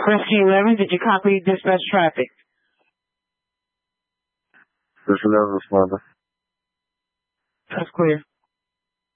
Rescue 11, did you copy dispatch traffic? Rescue 11 responder. That's clear.